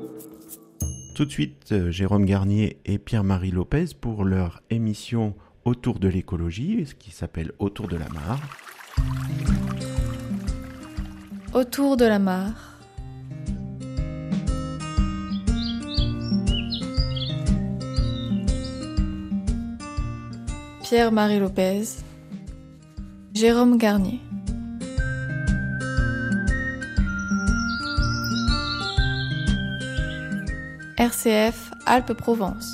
Tout de suite, Jérôme Garnier et Pierre-Marie Lopez pour leur émission Autour de l'écologie, ce qui s'appelle Autour de la mare. Autour de la mare. Pierre-Marie Lopez, Jérôme Garnier. RCF Alpes-Provence.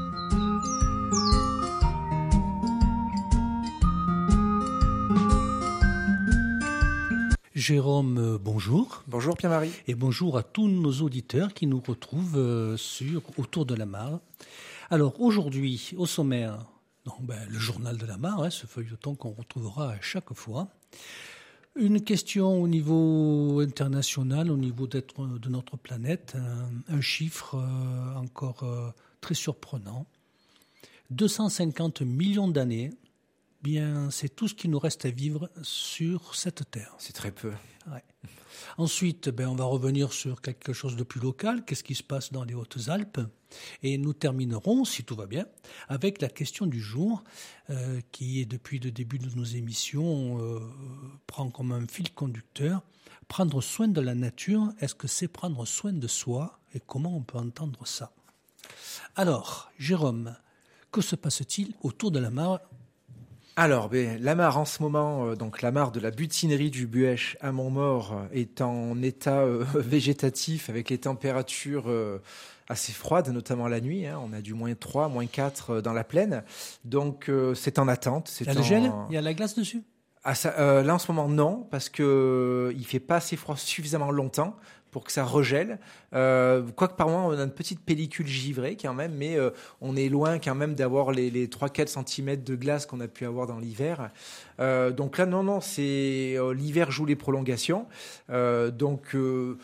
Jérôme, bonjour. Bonjour Pierre-Marie. Et bonjour à tous nos auditeurs qui nous retrouvent sur Autour de la mare. Alors aujourd'hui, au sommaire, le journal de la mare, ce feuilleton qu'on retrouvera à chaque fois. Une question au niveau international, au niveau de notre planète, un chiffre encore très surprenant. 250 millions d'années, bien, c'est tout ce qui nous reste à vivre sur cette Terre. C'est très peu. Ouais. Ensuite, on va revenir sur quelque chose de plus local. Qu'est-ce qui se passe dans les Hautes-Alpes ? Et nous terminerons, si tout va bien, avec la question du jour, qui, depuis le début de nos émissions, prend comme un fil conducteur. Prendre soin de la nature, est-ce que c'est prendre soin de soi ? Et comment on peut entendre ça ? Alors, Jérôme, que se passe-t-il autour de la mare ? Alors, la mare en ce moment, donc la mare de la butinerie du Buëch à Montmaur est en état végétatif avec les températures assez froides, notamment la nuit. On a du -3, -4 dans la plaine. Donc, c'est en attente. Il y a le gel ? Il y a la glace dessus ? Là, en ce moment, non, parce que il fait pas assez froid suffisamment longtemps pour que ça regèle. Quoique par moment, on a une petite pellicule givrée quand même, mais on est loin quand même d'avoir les 3-4 cm de glace qu'on a pu avoir dans l'hiver. Donc là, non, c'est l'hiver joue les prolongations. Donc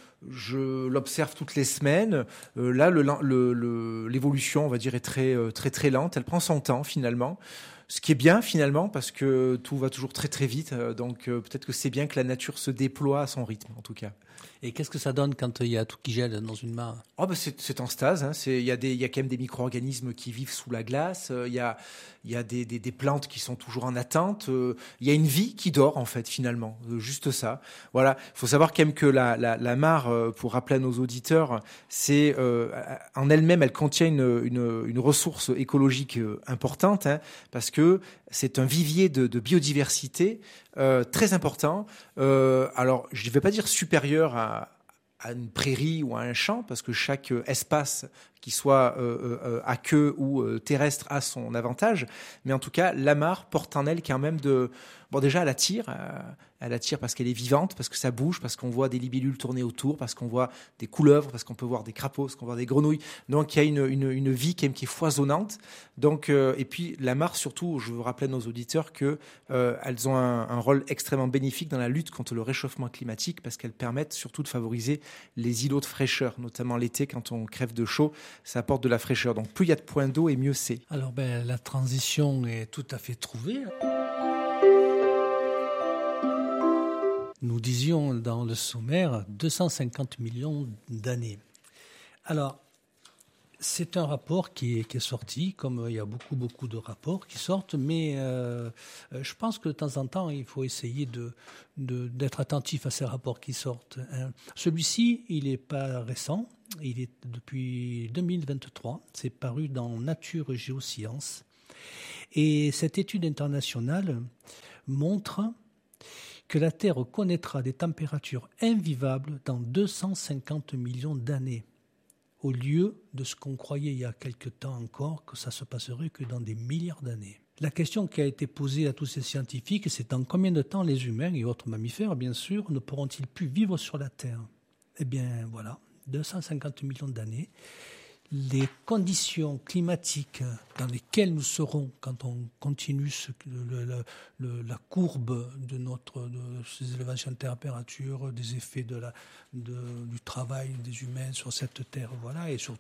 je l'observe toutes les semaines. Là, l'évolution, on va dire, est très lente. Elle prend son temps finalement. Ce qui est bien finalement parce que tout va toujours très vite. Donc peut-être que c'est bien que la nature se déploie à son rythme en tout cas. Et qu'est-ce que ça donne quand il y a tout qui gèle dans une mare ? C'est en stase. Il y a quand même des micro-organismes qui vivent sous la glace. Il y a des plantes qui sont toujours en attente. Il y a une vie qui dort en fait finalement. Juste ça. Voilà. Il faut savoir quand même que la mare, pour rappeler à nos auditeurs, c'est en elle-même, elle contient une ressource écologique importante parce que c'est un vivier de biodiversité très important. Alors, je ne vais pas dire supérieur à une prairie ou à un champ, parce que chaque espace, qui soit à queue ou terrestre, a son avantage. Mais en tout cas, la mare porte en elle quand même déjà, elle attire. Elle attire parce qu'elle est vivante, parce que ça bouge, parce qu'on voit des libellules tourner autour, parce qu'on voit des couleuvres, parce qu'on peut voir des crapauds, parce qu'on voit des grenouilles. Donc, il y a une vie quand même qui est foisonnante. Donc, et puis, la mare, surtout, je veux rappeler à nos auditeurs que elles ont un rôle extrêmement bénéfique dans la lutte contre le réchauffement climatique, parce qu'elles permettent surtout de favoriser les îlots de fraîcheur, notamment l'été, quand on crève de chaud, ça apporte de la fraîcheur. Donc, plus il y a de points d'eau et mieux c'est. Alors, la transition est tout à fait trouvée. Nous disions dans le sommaire 250 millions d'années. Alors, c'est un rapport qui est sorti, comme il y a beaucoup de rapports qui sortent, mais je pense que de temps en temps, il faut essayer d'être attentif à ces rapports qui sortent. Celui-ci, il n'est pas récent, il est depuis 2023, c'est paru dans Nature Géosciences. Et cette étude internationale montre que la Terre connaîtra des températures invivables dans 250 millions d'années, au lieu de ce qu'on croyait il y a quelque temps encore, que ça se passerait que dans des milliards d'années. La question qui a été posée à tous ces scientifiques, c'est dans combien de temps les humains et autres mammifères, bien sûr, ne pourront-ils plus vivre sur la Terre ? Eh bien, voilà, 250 millions d'années. Les conditions climatiques dans lesquelles nous serons quand on continue la courbe de ces élévations de température, des effets du travail des humains sur cette terre, voilà, et surtout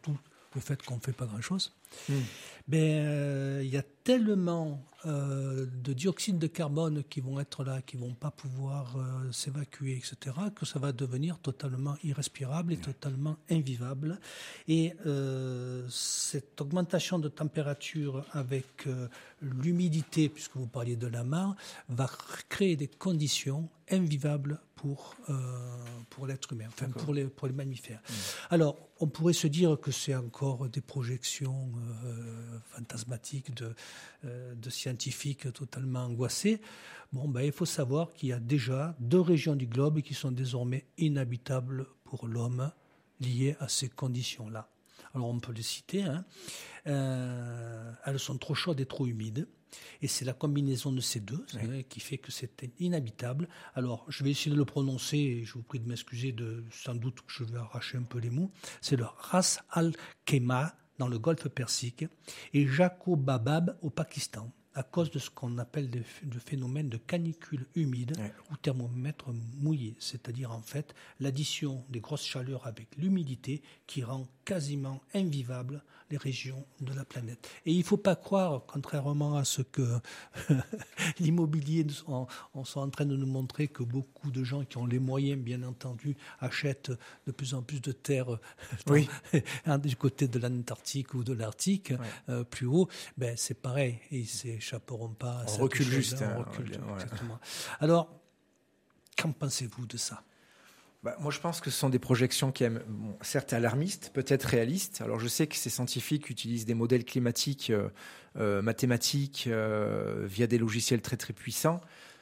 le fait qu'on ne fait pas grand-chose. Il y a tellement de dioxyde de carbone qui vont être là, qui ne vont pas pouvoir s'évacuer, etc., que ça va devenir totalement irrespirable et totalement invivable. Et cette augmentation de température avec l'humidité, puisque vous parliez de la mare, va créer des conditions invivables pour l'être humain, enfin pour les mammifères. Alors, on pourrait se dire que c'est encore des projections fantasmatiques de scientifiques totalement angoissés. Il faut savoir qu'il y a déjà 2 régions du globe qui sont désormais inhabitables pour l'homme, liées à ces conditions-là. Alors, on peut les citer. Elles sont trop chaudes et trop humides. Et c'est la combinaison de ces deux qui fait que c'est inhabitable. Alors, je vais essayer de le prononcer, et je vous prie de m'excuser, sans doute que je vais arracher un peu les mots. C'est le Ras al-Khaimah dans le golfe Persique et Jacobabad au Pakistan, à cause de ce qu'on appelle le phénomène de canicule humide ou thermomètre mouillé, c'est-à-dire en fait l'addition des grosses chaleurs avec l'humidité qui rend quasiment invivable les régions de la planète. Et il ne faut pas croire, contrairement à ce que l'immobilier sont en train de nous montrer, que beaucoup de gens qui ont les moyens, bien entendu, achètent de plus en plus de terres du côté de l'Antarctique ou de l'Arctique, plus haut. C'est pareil, ils ne s'échapperont pas. On recule juste. On recule, exactement. Alors, qu'en pensez-vous de ça ? Moi, je pense que ce sont des projections qui sont certes alarmistes, peut-être réalistes. Alors, je sais que ces scientifiques utilisent des modèles climatiques mathématiques via des logiciels très, très puissants.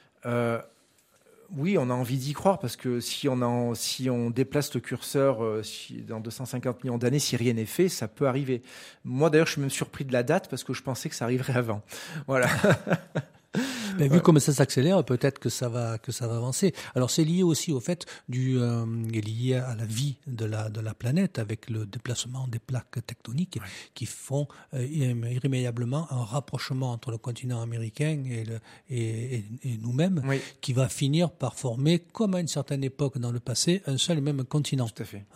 Oui, on a envie d'y croire parce que si on déplace le curseur dans 250 millions d'années, si rien n'est fait, ça peut arriver. Moi, d'ailleurs, je suis même surpris de la date parce que je pensais que ça arriverait avant. Voilà. Vu comme ça s'accélère, peut-être que ça va avancer. Alors c'est lié aussi au fait lié à la vie de la planète avec le déplacement des plaques tectoniques qui font irrémédiablement un rapprochement entre le continent américain et nous-mêmes, qui va finir par former, comme à une certaine époque dans le passé, un seul et même continent. Tout à fait.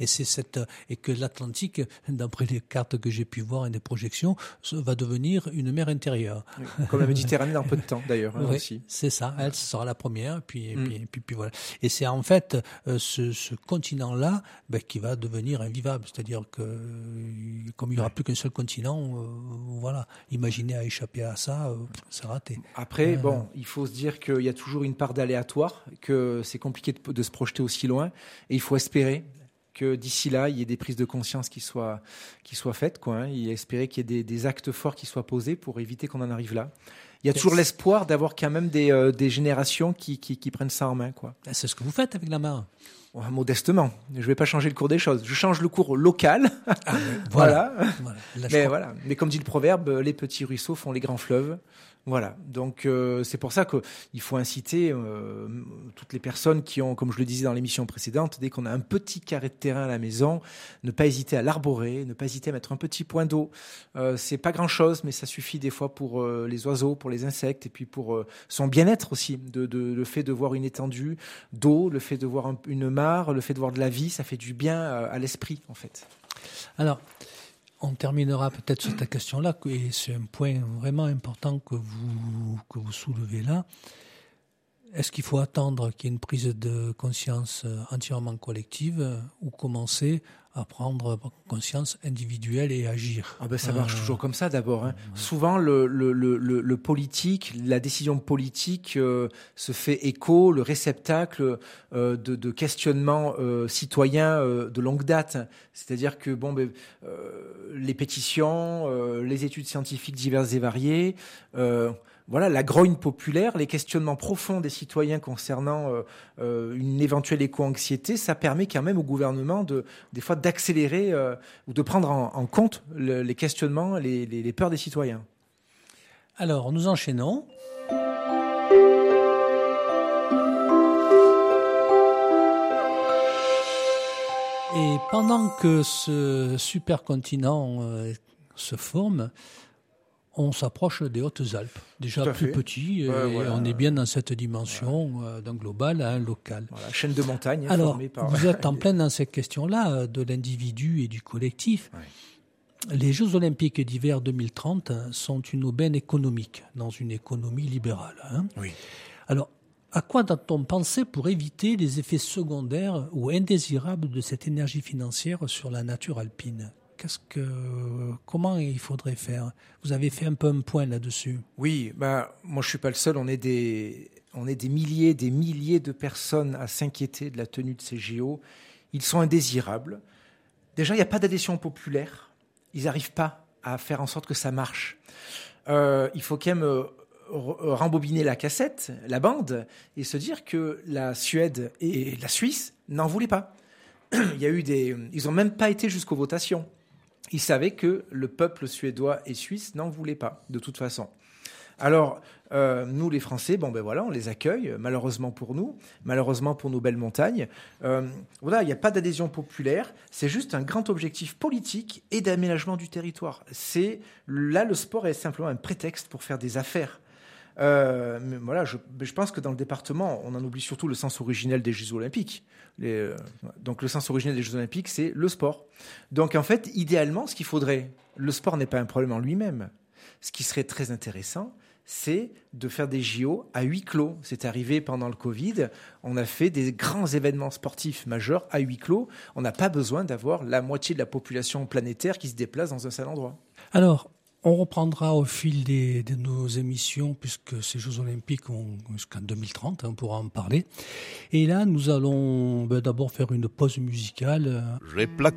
Et que l'Atlantique, d'après les cartes que j'ai pu voir et des projections, va devenir une mer intérieure. Comme la Méditerranée dans peu de temps d'ailleurs aussi. C'est ça, elle sera la première, puis voilà. Et c'est en fait ce continent-là qui va devenir invivable, c'est-à-dire que comme il n'y aura plus qu'un seul continent, imaginer à échapper à ça, c'est raté. Après, il faut se dire qu'il y a toujours une part d'aléatoire, que c'est compliqué de se projeter aussi loin, et il faut espérer que d'ici là, il y ait des prises de conscience qui soient faites, et espérer qu'il y ait des actes forts qui soient posés pour éviter qu'on en arrive là. Il y a toujours l'espoir d'avoir quand même des générations qui prennent ça en main, C'est ce que vous faites avec la mare. Modestement. Je ne vais pas changer le cours des choses. Je change le cours local. Voilà. Mais comme dit le proverbe, les petits ruisseaux font les grands fleuves. Voilà, donc c'est pour ça qu'il faut inciter toutes les personnes qui ont, comme je le disais dans l'émission précédente, dès qu'on a un petit carré de terrain à la maison, ne pas hésiter à l'arborer, ne pas hésiter à mettre un petit point d'eau. C'est pas grand-chose, mais ça suffit des fois pour les oiseaux, pour les insectes, et puis pour son bien-être aussi. Le fait de voir une étendue d'eau, le fait de voir une mare, le fait de voir de la vie, ça fait du bien à l'esprit, en fait. Alors, on terminera peut-être sur cette question-là, et c'est un point vraiment important que vous soulevez là. Est-ce qu'il faut attendre qu'il y ait une prise de conscience entièrement collective ou commencer à prendre conscience individuelle et agir? Ça marche toujours comme ça d'abord. Souvent, le politique, la décision politique se fait écho, le réceptacle de questionnements citoyens de longue date. C'est-à-dire que les pétitions, les études scientifiques diverses et variées, la grogne populaire, les questionnements profonds des citoyens concernant une éventuelle éco-anxiété, ça permet quand même au gouvernement des fois d'accélérer ou de prendre en compte les questionnements, les peurs des citoyens. Alors, nous enchaînons. Et pendant que ce supercontinent se forme, on s'approche des Hautes-Alpes, déjà plus petit, on est bien dans cette dimension d'un global à un local. Chaîne de montagne. Alors, vous êtes en plein dans cette question-là de l'individu et du collectif. les Jeux Olympiques d'hiver 2030 sont une aubaine économique dans une économie libérale. Hein. Oui. Alors, à quoi doit-on penser pour éviter les effets secondaires ou indésirables de cette énergie financière sur la nature alpine ? Comment il faudrait faire ? Vous avez fait un peu un point là-dessus. Oui, moi je suis pas le seul. On est des milliers de personnes à s'inquiéter de la tenue de ces JO. Ils sont indésirables. Déjà, il n'y a pas d'adhésion populaire. Ils n'arrivent pas à faire en sorte que ça marche. Il faut quand même rembobiner la cassette, la bande, et se dire que la Suède et la Suisse n'en voulaient pas. Ils n'ont même pas été jusqu'aux votations. Ils savaient que le peuple suédois et suisse n'en voulait pas, de toute façon. Alors, nous, les Français, on les accueille, malheureusement pour nous, malheureusement pour nos belles montagnes. Il n'y a pas d'adhésion populaire, c'est juste un grand objectif politique et d'aménagement du territoire. Le sport est simplement un prétexte pour faire des affaires. Je pense que dans le département, on en oublie surtout le sens originel des Jeux Olympiques. Donc le sens originel des Jeux Olympiques, c'est le sport. Donc en fait, idéalement, ce qu'il faudrait, le sport n'est pas un problème en lui-même. Ce qui serait très intéressant, c'est de faire des JO à huis clos. C'est arrivé pendant le Covid. On a fait des grands événements sportifs majeurs à huis clos. On n'a pas besoin d'avoir la moitié de la population planétaire qui se déplace dans un seul endroit. Alors, on reprendra au fil de nos émissions, puisque ces Jeux Olympiques ont jusqu'en 2030, on pourra en parler. Et là, nous allons d'abord faire une pause musicale.